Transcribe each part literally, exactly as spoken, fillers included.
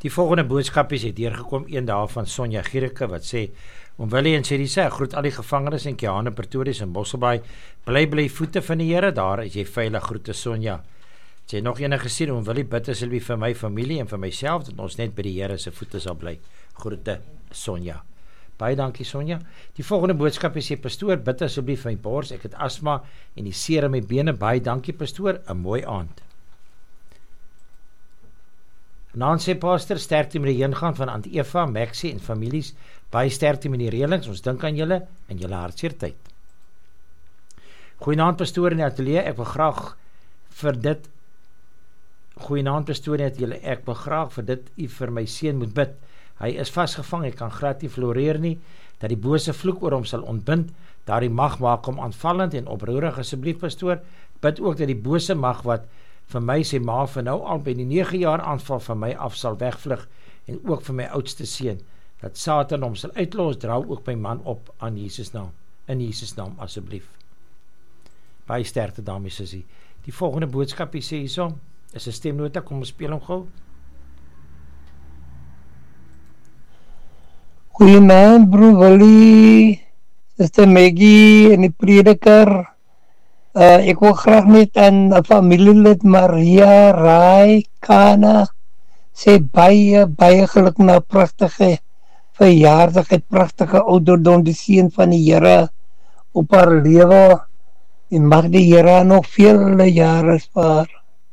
Die volgende boodskap is het deurgekom een dag van Sonja Gierike wat sê, Oom Willie en Sherisa, groet al die gevangenes in Kiane, Pretoria en Bosselbaai, bly bly voete van die Here, daar is jy veilig, groete Sonja. Sy nog enige gesien, Oom Willie, bid asseblief vir my familie en vir myself, dat ons net by die Here se voete sal bly. Groete Sonja. Baie dankie Sonja. Die volgende boodskap is, pastoor, bid asseblief vir my bors, ek het asma en die seer in my bene, baie dankie pastoor, 'n mooi aand. Vanaand sê pastor, sterkte met die heengaan van Aunt Eva, Maxie en families, baie sterkte met die reëlings, ons dink aan julle en julle hartseer tyd. Goeienaand pastoor in die ateljee, ek wil graag vir dit, goeienaand pastoor in die ateljee, ek wil graag vir dit u vir my seun moet bid. Hy is vasgevang, hy kan glad nie floreer nie, dat die bose vloek oor hom sal ontbind, daar die mag maak hom aanvallend en oproerig, asseblief pastoor, bid ook dat die bose mag wat vir my sê ma vir nou al by die nege jaar aanval van my af sal wegvlug en ook vir my oudste seun, dat Satan hom sal uitlos, dra ook my man op aan Jesus naam, in Jesus naam asseblief. Baie sterkte dames en heren. Die volgende boodskap sê hierso, is 'n stemnota, kom ons speel hom gou. Goeienaand broer Willie, Sister Maggie en die prediker. Uh, ek wil graag met aan 'n familielid Maria Rai Kana sê baie, baie geluk na pragtige verjaardag, het pragtige ouderdom, die seën van die Here op haar lewe en mag die Here nog vele jare spaar.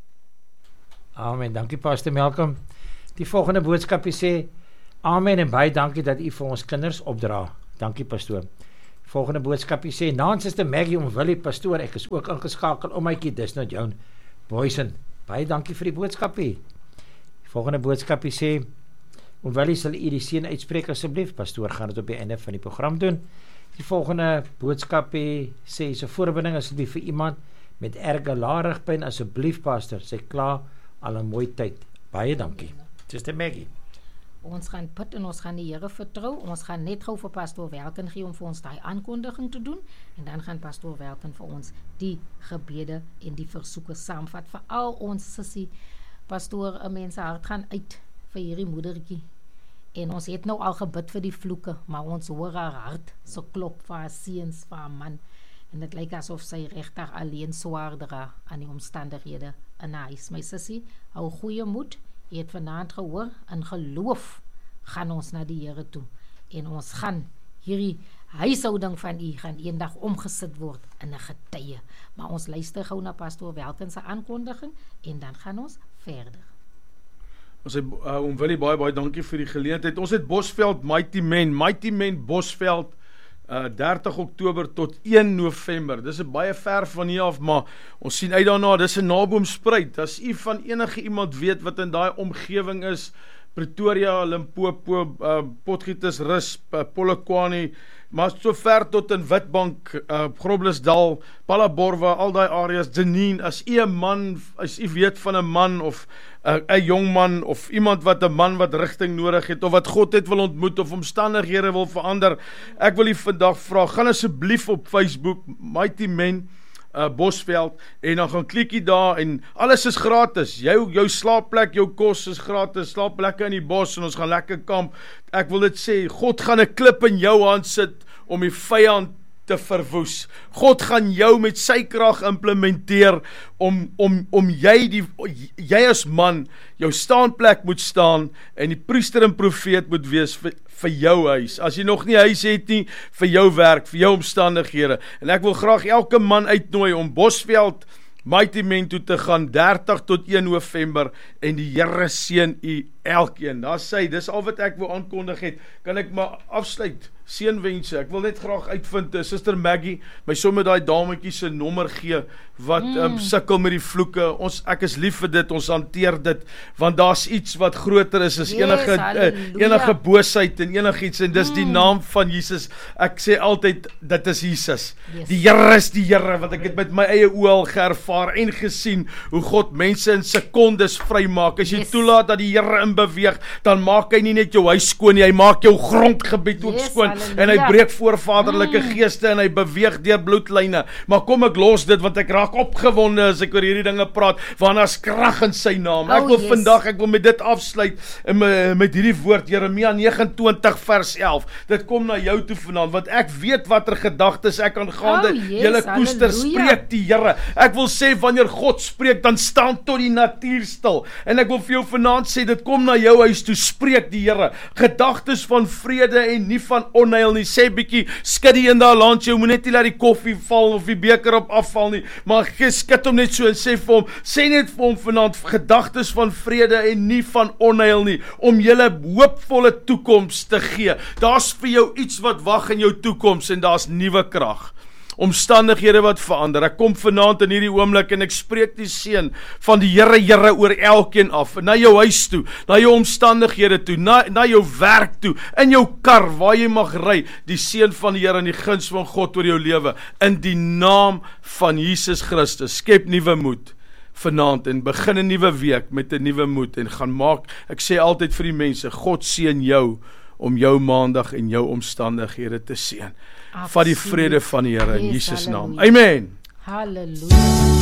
Amen, dankie Pastor Malcolm. Die volgende boodskap sê, amen en baie dankie dat u vir ons kinders opdra. Dankie pastoor. Volgende boodskapie sê, naam Sister Maggie om Willie pastoor, ek is ook ingeskakel om mykie, dis not Joan Boysen. Baie dankie vir die boodskapie. Volgende boodskapie sê, om Willie sal u die seën uitspreek asseblief, pastoor gaan dit op die einde van die program doen. Die volgende boodskapie sê, so voorbinding asseblief vir iemand met erge larigpyn, asseblief pastor, sê klaar al 'n mooi tyd. Baie dankie. Sister Maggie. Ons gaan put en ons gaan die Here vertrou. Ons gaan net gou vir pastoor Welken gee om vir ons daai aankondiging te doen en dan gaan pastoor Welken vir ons die gebede en die versoeke saamvat vir al ons sussie. Pastoor, 'n mens se hart gaan uit vir hierdie moedertjie. En ons het nou al gebid vir die vloeke, maar ons hoor haar hart so klop vir haar seuns, vir haar man. En dit lyk asof sy regtig alleen swaar dra aan die omstandighede in haar huis. My sussie, hou goeie moed. Jy het vanaand gehoor, in geloof gaan ons na die Here toe en ons gaan hierdie huishouding van u gaan eendag omgesit word in 'n getuie. Maar ons luister gou na pastoor Welken se aankondiging en dan gaan ons verder. Ons het uh, om Willie baie baie dankie vir die geleentheid. Ons het Bosveld Mighty Men, Mighty Men Bosveld uh, dertig Oktober tot een November. Dis 'n baie ver van hier af, maar ons sien uit daarna, dis 'n Naboomspruit. As u van enige iemand weet wat in daai omgewing is, Pretoria, Limpopo, uh, Potgietersrus, uh, Polokwane, maar so ver tot in Witbank, uh, Groblersdal, Palaborwa, al daai areas, Janine, as u 'n man, as u weet van 'n man of 'n uh, jong man of iemand wat 'n man wat rigting nodig het of wat God het wil ontmoet of omstandighede wil verander, ek wil u vandag vra, gaan asseblief op Facebook Mighty Men Uh, Bosveld en dan gaan klik jy daar en alles is gratis, jou, jou slaapplek, jou kos is gratis, slaap lekker in die bos en ons gaan lekker kamp. Ek wil dit sê, God gaan 'n klip in jou hand sit om die vyand te verwoes. God gaan jou met sy krag implementeer om, om, om jy, die, jy as man, jou staanplek moet staan en die priester en profeet moet wees vir, vir jou huis. As jy nog nie huis het nie, vir jou werk, vir jou omstandighede. En ek wil graag elke man uitnooi om Bosveld Mighty Men toe te gaan, dertig tot een November, en die Here seën u elkeen. Daar sê, dis al wat ek wil aankondig het. Kan ek maar afsluit? Seënwense. Ek wil net graag uitvind, Sister Maggie, my sommer daai dametjie se nommer gee, wat mm. um, sukkel met die vloeke. Ons, ek is lief vir dit, ons hanteer dit, want daar's iets wat groter is as yes, enige, uh, enige boosheid en enigiets, en dis mm. die naam van Jesus. Ek sê altyd, dit is Jesus. Yes. Die Here is die Here, want ek het met my eie oë al geervaar en gesien, hoe God mense in sekondes vrymaak. As jy yes. toelaat dat die Here in beweeg, dan maak hy nie net jou huis skoon nie, hy maak jou grondgebied ook yes, skoon. en hy Halleluja. breek voorvaderlike mm. geeste en hy beweeg deur bloedlyne. Maar kom ek los dit want ek raak opgewonde as ek oor hierdie dinge praat, want daar's krag in sy naam. Ek Oh, wil yes. vandag, ek wil met dit afsluit met, met hierdie woord Jeremia nege en twintig vers elf. Dit kom na jou toe vanaand, want ek weet watter gedagtes ek aangaande Oh, yes, julle koester, halleluja. spreek die Here. Ek wil sê wanneer God spreek, dan staan tot die natuur stil. En ek wil vir jou vanaand sê, dit kom na jou huis toe, spreek die Here. Gedagtes van vrede en nie van onheil nie. Sê bietjie, skud die een daar langs jou, moet net nie laat die koffie val of die beker op afval nie, maar skud hom net so en sê vir hom, sê net vir hom vanaand, gedagtes van vrede en nie van onheil nie, om julle hoopvolle toekoms te gee. Daar's vir jou iets wat wag in jou toekoms en daar's nuwe krag. Omstandighede wat verander. Ek kom vanaand in hierdie oomblik en ek spreek die seën van die Here Here oor elkeen af, na jou huis toe, na jou omstandighede toe, na, na jou werk toe, in jou kar waar jy mag ry, die seën van die Here en die guns van God oor jou lewe, in die naam van Jesus Christus. Skep nuwe moed vanaand en begin 'n nuwe week met 'n nuwe moed en gaan maak, ek sê altyd vir die mense, God seën jou om jou maandag en jou omstandighede te seën. Vat die vrede van die Here in Yes, Jesus naam. halleluja. Amen. Halleluja.